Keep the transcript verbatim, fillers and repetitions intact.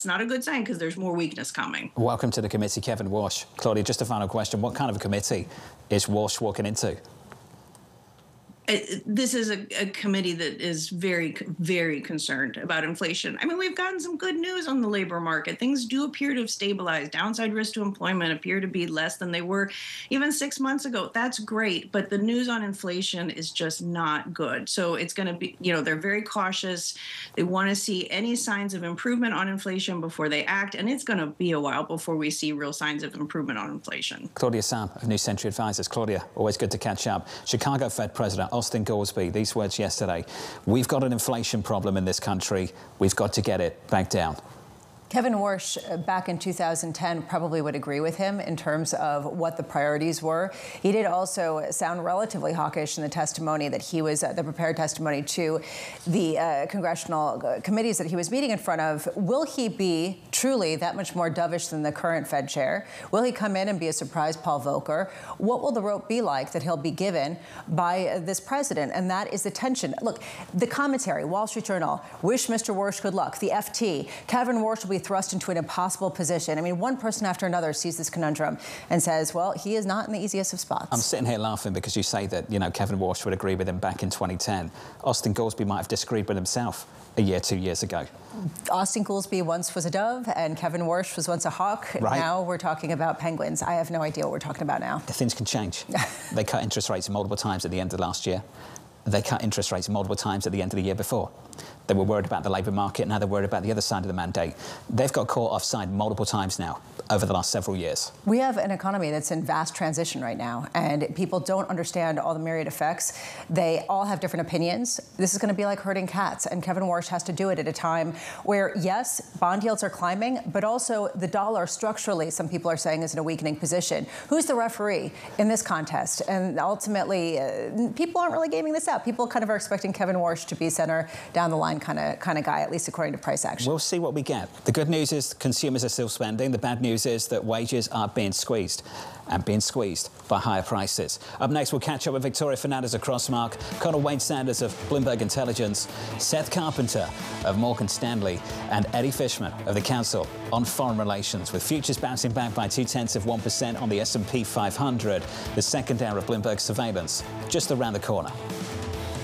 not a good sign because there's more weakness coming. Welcome to the committee, Kevin Warsh. Claudia, just a final question. What kind of a committee is Warsh walking into? It, this is a, a committee that is very, very concerned about inflation. I mean, we've gotten some good news on the labor market. Things do appear to have stabilized. Downside risk to employment appear to be less than they were even six months ago. That's great, but the news on inflation is just not good. So it's going to be, you know, they're very cautious. They want to see any signs of improvement on inflation before they act, and it's going to be a while before we see real signs of improvement on inflation. Claudia Sahm of New Century Advisors. Claudia, always good to catch up. Chicago Fed President Austin Goolsbee, these words yesterday: we've got an inflation problem in this country. We've got to get it back down. Kevin Warsh, back in two thousand ten, probably would agree with him in terms of what the priorities were. He did also sound relatively hawkish in the testimony that he was, uh, the prepared testimony to the uh, congressional uh, committees that he was meeting in front of. Will he be truly that much more dovish than the current Fed chair? Will he come in and be a surprise Paul Volcker? What will the rope be like that he'll be given by uh, this president? And that is the tension. Look, the commentary, Wall Street Journal, wish Mister Warsh good luck. The F T, Kevin Warsh will be thrust into an impossible position. I mean, one person after another sees this conundrum and says, well, he is not in the easiest of spots. I'm sitting here laughing because you say that, you know, Kevin Warsh would agree with him back in twenty ten. Austin Goolsbee might have disagreed with himself a year, two years ago. Austin Goolsbee once was a dove and Kevin Warsh was once a hawk. Right. Now we're talking about penguins. I have no idea what we're talking about now. Things can change. They cut interest rates multiple times at the end of last year. They cut interest rates multiple times at the end of the year before. They were worried about the labour market, now they're worried about the other side of the mandate. They've got caught offside multiple times now over the last several years. We have an economy that's in vast transition right now, and people don't understand all the myriad effects. They all have different opinions. This is going to be like herding cats, and Kevin Warsh has to do it at a time where, yes, bond yields are climbing, but also the dollar structurally, some people are saying, is in a weakening position. Who's the referee in this contest? And ultimately, uh, people aren't really gaming this out. People kind of are expecting Kevin Warsh to be center down the line kind of kind of guy, at least according to price action. We'll see what we get. The good news is consumers are still spending. The bad news is that wages are being squeezed and being squeezed by higher prices. Up next, we'll catch up with Victoria Fernandez of Crossmark, Colonel Wayne Sanders of Bloomberg Intelligence, Seth Carpenter of Morgan Stanley, and Eddie Fishman of the Council on Foreign Relations. With futures bouncing back by two-tenths of one percent on the S and P five hundred, the second hour of Bloomberg surveillance just around the corner.